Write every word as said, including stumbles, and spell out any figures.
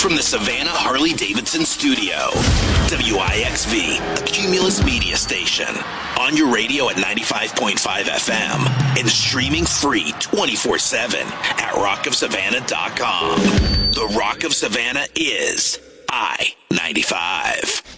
from the Savannah Harley-Davidson studio. W I X V, a Cumulus media station. On your radio at ninety-five point five F M and streaming free twenty-four seven at rock of savannah dot com. The Rock of Savannah is I ninety-five.